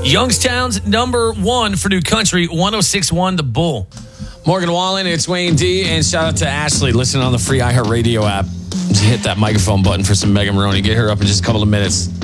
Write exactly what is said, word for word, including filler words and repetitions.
Youngstown's number one for New Country, one oh six point one The Bull. Morgan Wallen, it's Wayne D, and shout out to Ashley listening on the free iHeartRadio app. Hit that microphone button for some Megan Maroney. Get her up in just a couple of minutes.